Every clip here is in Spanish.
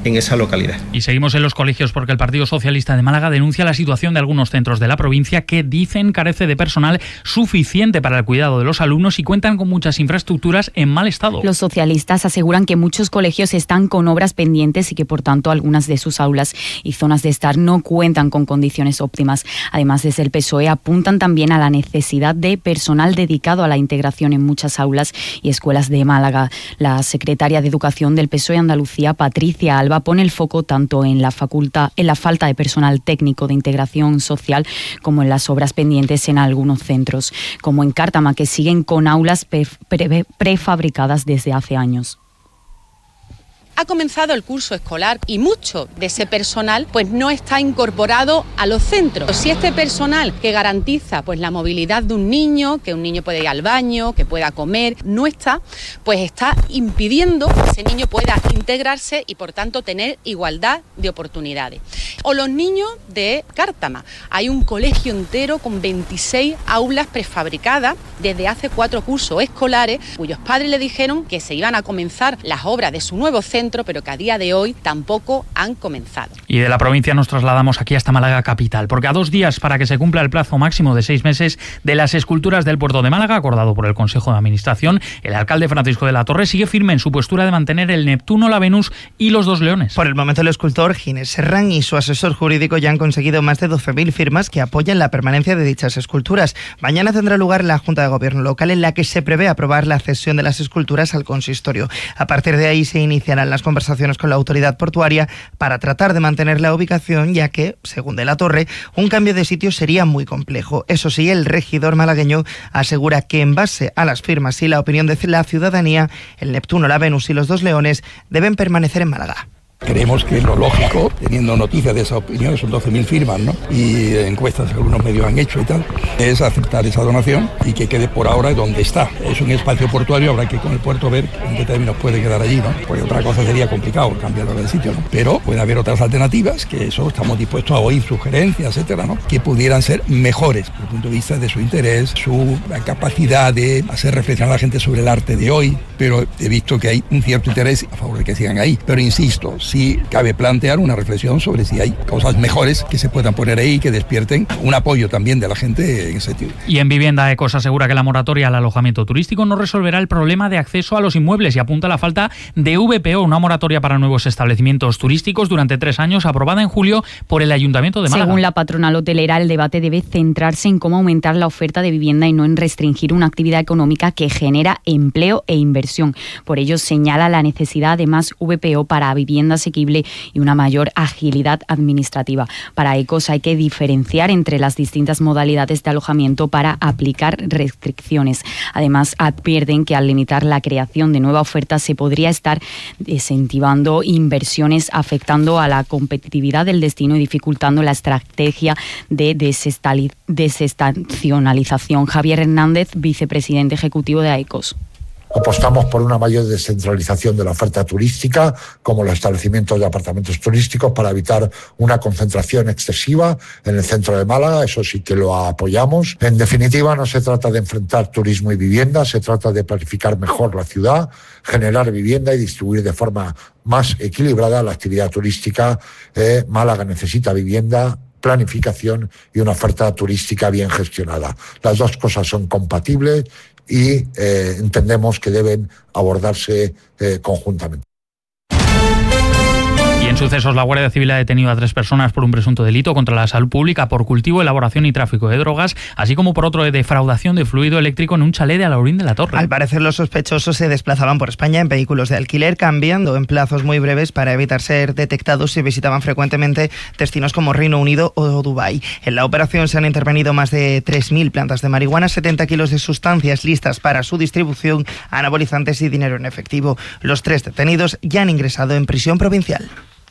en esa localidad. Y seguimos en los colegios porque el Partido Socialista de Málaga denuncia la situación de algunos centros de la provincia que dicen carece de personal suficiente para el cuidado de los alumnos y cuentan con muchas infraestructuras en mal estado. Los socialistas aseguran que muchos colegios están con obras pendientes y que por tanto algunas de sus aulas y zonas de estar no cuentan con condiciones óptimas. Además, desde el PSOE apuntan también a la necesidad de personal dedicado a la integración en muchas aulas y escuelas de Málaga. La secretaria de Educación del PSOE Andalucía, Patricia Alba, pone el foco tanto en la falta de personal técnico de integración social como en las obras pendientes en algunos centros, como en Cártama, que siguen con aulas prefabricadas desde hace años. Ha comenzado el curso escolar y mucho de ese personal pues no está incorporado a los centros. Si este personal que garantiza pues la movilidad de un niño, que un niño puede ir al baño, que pueda comer, no está, pues está impidiendo que ese niño pueda integrarse y por tanto tener igualdad de oportunidades. O los niños de Cártama. Hay un colegio entero con 26 aulas prefabricadas desde hace 4 cursos escolares, cuyos padres le dijeron que se iban a comenzar las obras de su nuevo centro, pero que a día de hoy tampoco han comenzado. Y de la provincia nos trasladamos aquí hasta Málaga capital, porque a 2 días para que se cumpla el plazo máximo de 6 meses de las esculturas del puerto de Málaga, acordado por el Consejo de Administración, el alcalde Francisco de la Torre sigue firme en su postura de mantener el Neptuno, la Venus y los 2 leones. Por el momento, el escultor Ginés Serrán y su asesor jurídico ya han conseguido más de 12.000 firmas que apoyan la permanencia de dichas esculturas. Mañana tendrá lugar la Junta de Gobierno local, en la que se prevé aprobar la cesión de las esculturas al consistorio. A partir de ahí se iniciarán las conversaciones con la autoridad portuaria para tratar de mantener la ubicación, ya que, según de la Torre, un cambio de sitio sería muy complejo. Eso sí, el regidor malagueño asegura que en base a las firmas y la opinión de la ciudadanía, el Neptuno, la Venus y los 2 leones deben permanecer en Málaga. Creemos que es lo lógico, teniendo noticias de esa opinión, son 12.000 firmas, ¿no? Y encuestas que algunos medios han hecho y tal, es aceptar esa donación y que quede por ahora donde está. Es un espacio portuario, habrá que con el puerto ver en qué términos puede quedar allí, ¿no? Porque otra cosa sería complicado cambiarlo de sitio, ¿no? Pero puede haber otras alternativas, que eso estamos dispuestos a oír sugerencias, etcétera, ¿no? Que pudieran ser mejores desde el punto de vista de su interés, su capacidad de hacer reflexionar a la gente sobre el arte de hoy, pero he visto que hay un cierto interés a favor de que sigan ahí. Pero insisto, sí cabe plantear una reflexión sobre si hay cosas mejores que se puedan poner ahí y que despierten un apoyo también de la gente en ese sentido. Y en Vivienda Ecos asegura que la moratoria al alojamiento turístico no resolverá el problema de acceso a los inmuebles y apunta a la falta de VPO, una moratoria para nuevos establecimientos turísticos durante 3 años, aprobada en julio por el Ayuntamiento de Málaga. Según la patronal hotelera, el debate debe centrarse en cómo aumentar la oferta de vivienda y no en restringir una actividad económica que genera empleo e inversión. Por ello, señala la necesidad de más VPO para vivienda asequible y una mayor agilidad administrativa. Para Ecos hay que diferenciar entre las distintas modalidades de alojamiento para aplicar restricciones. Además, advierten que al limitar la creación de nueva oferta se podría estar desincentivando inversiones, afectando a la competitividad del destino y dificultando la estrategia de desestacionalización. Javier Hernández, vicepresidente ejecutivo de Ecos. Apostamos por una mayor descentralización de la oferta turística, como los establecimientos de apartamentos turísticos, para evitar una concentración excesiva en el centro de Málaga. Eso sí que lo apoyamos. En definitiva, no se trata de enfrentar turismo y vivienda, se trata de planificar mejor la ciudad, generar vivienda y distribuir de forma más equilibrada la actividad turística. Málaga necesita vivienda, planificación y una oferta turística bien gestionada. Las 2 cosas son compatibles y entendemos que deben abordarse conjuntamente. Y en sucesos, la Guardia Civil ha detenido a 3 personas por un presunto delito contra la salud pública por cultivo, elaboración y tráfico de drogas, así como por otro de defraudación de fluido eléctrico en un chalet de Alhaurín de la Torre. Al parecer, los sospechosos se desplazaban por España en vehículos de alquiler, cambiando en plazos muy breves para evitar ser detectados, y visitaban frecuentemente destinos como Reino Unido o Dubái. En la operación se han intervenido más de 3.000 plantas de marihuana, 70 kilos de sustancias listas para su distribución, anabolizantes y dinero en efectivo. Los 3 detenidos ya han ingresado en prisión provincial.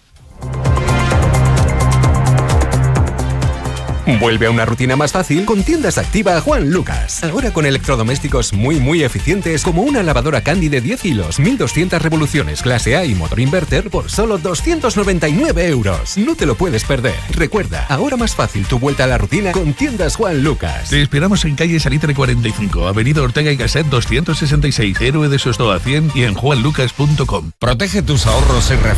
Vuelve a una rutina más fácil con Tiendas Activa Juan Lucas. Ahora con electrodomésticos muy eficientes, como una lavadora Candy de 10 hilos, 1200 revoluciones, clase A y motor inverter por solo 299 euros. No te lo puedes perder. Recuerda, ahora más fácil tu vuelta a la rutina con Tiendas Juan Lucas. Te esperamos en calle Salitre 45, avenida Ortega y Gasset 266, Héroe de Sostoa 100 y en juanlucas.com. Protege tus ahorros y